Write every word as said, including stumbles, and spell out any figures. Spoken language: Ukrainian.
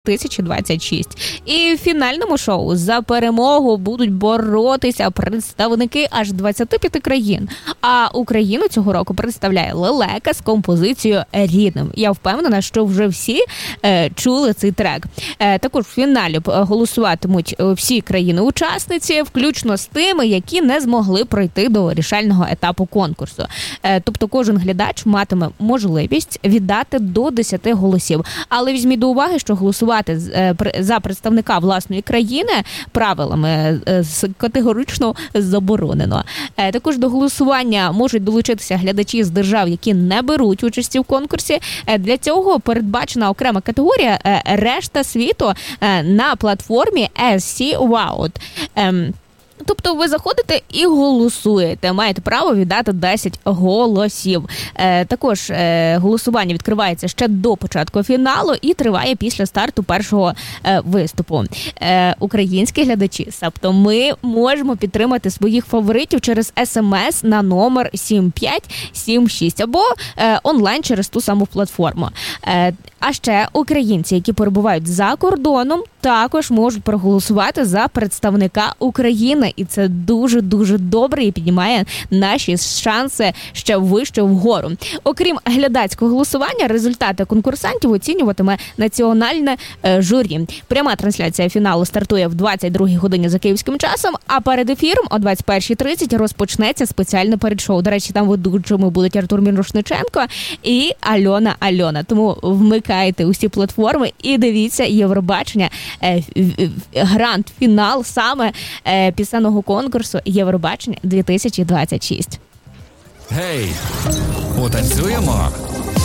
тисячі двадцять шість. І в фінальному шоу за перемогу будуть боротися представники аж двадцяти п'яти країн. А Україну цього року представляє Лелека з композицією «Рідним». Я впевнена, що вже всі е, чули цей трек. Е, також в фіналі голосуватимуть всі країни-учасниці, включно з тими, які не змогли пройти до вирішального етапу конкурсу. Е, тобто кожен глядач матиме можливість віддати до десяти голосів. Але візьміть до уваги, що голосувати за представника власної країни правилами категорично заборонено. Також до голосування можуть долучитися глядачі з держав, які не беруть участі в конкурсі. Для цього передбачена окрема категорія «Решта світу» на платформі ес сі Vote. Тобто ви заходите і голосуєте, маєте право віддати десять голосів. Е, також е, голосування відкривається ще до початку фіналу і триває після старту першого е, виступу. Е, українські глядачі, тобто ми можемо підтримати своїх фаворитів через смс на номер сім п'ять сім шість або е, онлайн через ту саму платформу. Е, а ще українці, які перебувають за кордоном, також можуть проголосувати за представника України. І це дуже-дуже добре і піднімає наші шанси ще вище вгору. Окрім глядацького голосування, результати конкурсантів оцінюватиме національне е, журі. Пряма трансляція фіналу стартує в двадцять другій годині за київським часом, а перед ефіром о двадцять першій тридцять розпочнеться спеціальне передшоу. До речі, там ведучими будуть Артур Мірошниченко і Альона Альона. Тому вмикайте усі платформи і дивіться Євробачення, е, гранд-фінал саме е, пісенного конкурсу Євробачення дві тисячі двадцять шість. Гей, потанцюємо?